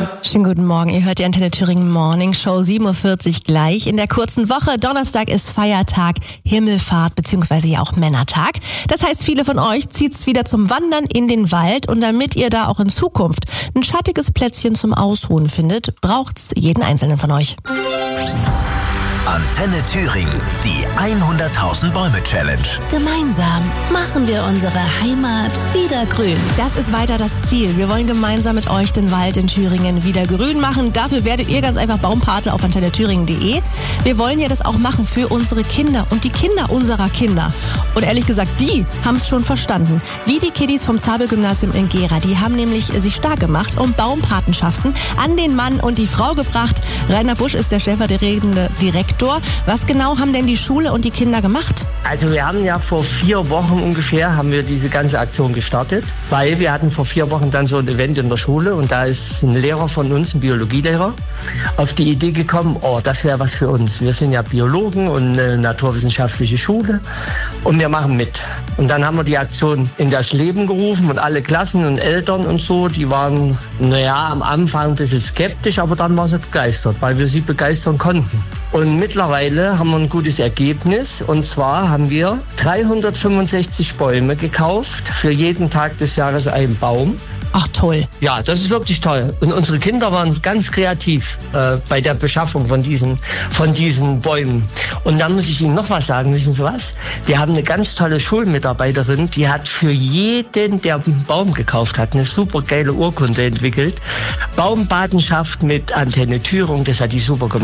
Schönen guten Morgen, ihr hört die Antenne Thüringen Morning Show 7.40 Uhr gleich in der kurzen Woche. Donnerstag ist Feiertag, Himmelfahrt bzw. ja auch Männertag. Das heißt, viele von euch zieht's wieder zum Wandern in den Wald und damit ihr da auch in Zukunft ein schattiges Plätzchen zum Ausruhen findet, braucht's jeden einzelnen von euch. Antenne Thüringen, die 100.000 Bäume Challenge. Gemeinsam machen wir unsere Heimat wieder grün. Das ist weiter das Ziel. Wir wollen gemeinsam mit euch den Wald in Thüringen wieder grün machen. Dafür werdet ihr ganz einfach Baumpate auf antennethüringen.de. Wir wollen ja das auch machen für unsere Kinder und die Kinder unserer Kinder. Und ehrlich gesagt, die haben es schon verstanden. Wie die Kiddies vom Zabel-Gymnasium in Gera. Die haben nämlich sich stark gemacht und Baumpatenschaften an den Mann und die Frau gebracht. Rainer Busch ist der stellvertretende Direktor. Was genau haben denn die Schule und die Kinder gemacht? Also wir haben ja vor 4 Wochen ungefähr haben wir diese ganze Aktion gestartet, weil wir hatten vor 4 Wochen dann so ein Event in der Schule und da ist ein Lehrer von uns, ein Biologielehrer, auf die Idee gekommen, das wäre was für uns. Wir sind ja Biologen und eine naturwissenschaftliche Schule und wir machen mit. Und dann haben wir die Aktion in das Leben gerufen und alle Klassen und Eltern und so, die waren, am Anfang ein bisschen skeptisch, aber dann waren sie begeistert, weil wir sie begeistern konnten. Und mittlerweile haben wir ein gutes Ergebnis und zwar haben wir 365 Bäume gekauft, für jeden Tag des Jahres einen Baum. Ach toll. Ja, das ist wirklich toll. Und unsere Kinder waren ganz kreativ bei der Beschaffung von diesen Bäumen. Und dann muss ich Ihnen noch was sagen, wissen Sie was? Wir haben eine ganz tolle Schulmitarbeiterin, die hat für jeden, der einen Baum gekauft hat, eine super geile Urkunde entwickelt. Baumpatenschaft mit Antenne Thüringen, das hat die super gemacht.